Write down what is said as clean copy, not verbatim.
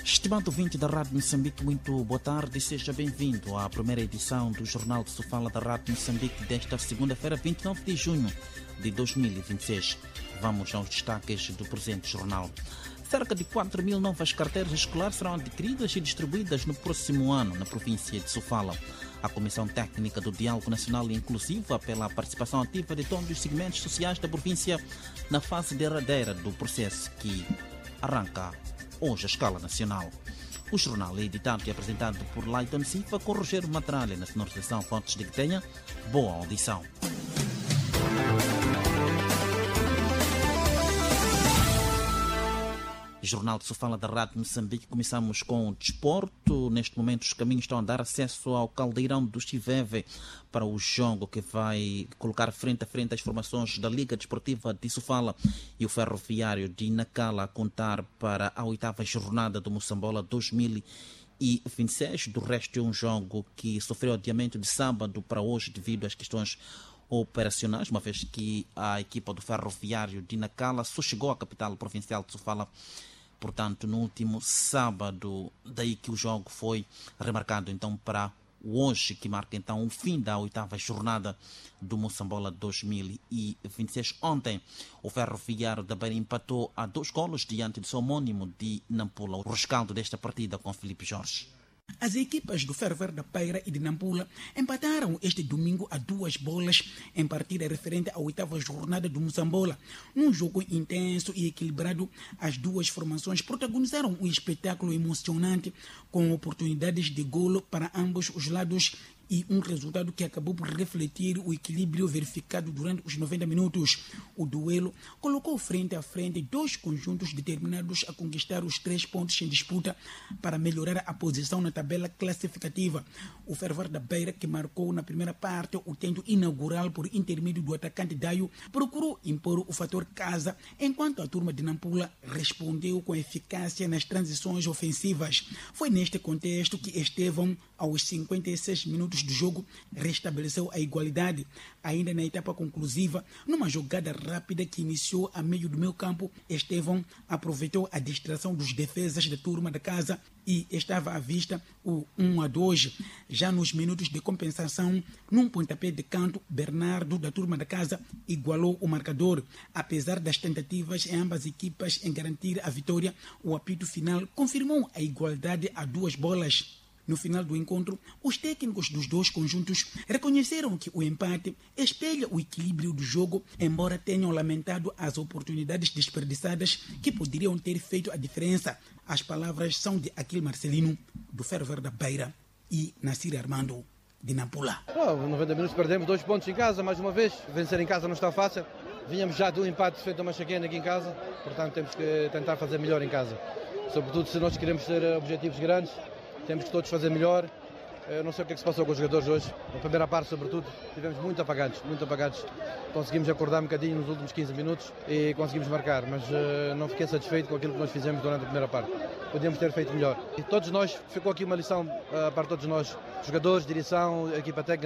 Estimado ouvinte da Rádio Moçambique, muito boa tarde e seja bem-vindo à primeira edição do Jornal de Sofala da Rádio Moçambique desta segunda-feira, 29 de junho de 2026. Vamos aos destaques do presente jornal. Cerca de 4.000 novas carteiras escolares serão adquiridas e distribuídas no próximo ano na província de Sofala. A Comissão Técnica do Diálogo Nacional Inclusivo apela à participação ativa de todos os segmentos sociais da província na fase derradeira do processo que arranca hoje a escala nacional. O jornal é editado e apresentado por Leiton Sifa com Rogério Matralha na sonorização Fontes de Guetenha. Boa audição. Jornal de Sofala da Rádio Moçambique. Começamos com o desporto. Neste momento os caminhos estão a dar acesso ao caldeirão do Chiveve para o jogo que vai colocar frente a frente as formações da Liga Desportiva de Sofala e o Ferroviário de Nacala a contar para a 8ª jornada do Moçambola 2026. Do resto é um jogo que sofreu adiamento de sábado para hoje devido às questões operacionais, uma vez que a equipa do Ferroviário de Nacala só chegou à capital provincial de Sofala, portanto, no último sábado, daí que o jogo foi remarcado então para hoje, que marca então o fim da 8ª jornada do Moçambola 2026. Ontem, o Ferroviário da Beira empatou a 2 golos diante do seu homônimo de Nampula. O rescaldo desta partida com Filipe Jorge. As equipas do Ferroviário da Beira e de Nampula empataram este domingo a 2 bolas em partida referente à 8ª jornada do Moçambola. Num jogo intenso e equilibrado, as duas formações protagonizaram um espetáculo emocionante com oportunidades de golo para ambos os lados e um resultado que acabou por refletir o equilíbrio verificado durante os 90 minutos. O duelo colocou frente a frente dois conjuntos determinados a conquistar os 3 pontos em disputa para melhorar a posição na tabela classificativa. O Ferroviário da Beira, que marcou na primeira parte o tento inaugural por intermédio do atacante Daio, procurou impor o fator casa, enquanto a turma de Nampula respondeu com eficácia nas transições ofensivas. Foi neste contexto que Estevão, aos 56 minutos do jogo, restabeleceu a igualdade. Ainda na etapa conclusiva, numa jogada rápida que iniciou a meio do meio campo, Estevão aproveitou a distração dos defesas da turma da casa e estava à vista o 1-2. Já nos minutos de compensação, num pontapé de canto, Bernardo, da turma da casa, igualou o marcador. Apesar das tentativas em ambas equipas em garantir a vitória, o apito final confirmou a igualdade a 2 bolas. No final do encontro, os técnicos dos dois conjuntos reconheceram que o empate espelha o equilíbrio do jogo, embora tenham lamentado as oportunidades desperdiçadas que poderiam ter feito a diferença. As palavras são de Aquil Marcelino, do Ferroviário da Beira, e Nassir Armando, de Nampula. 90 minutos perdemos 2 pontos em casa, mais uma vez. Vencer em casa não está fácil. Vínhamos já do empate feito a Machaquena aqui em casa, portanto temos que tentar fazer melhor em casa. Sobretudo se nós queremos ter objetivos grandes, temos que todos fazer melhor. Eu não sei o que é que se passou com os jogadores hoje. Na primeira parte, sobretudo, estivemos muito apagados, muito apagados. Conseguimos acordar um bocadinho nos últimos 15 minutos e conseguimos marcar, mas não fiquei satisfeito com aquilo que nós fizemos durante a primeira parte. Podíamos ter feito melhor. E todos nós, ficou aqui uma lição para todos nós, jogadores, direção, equipa técnica.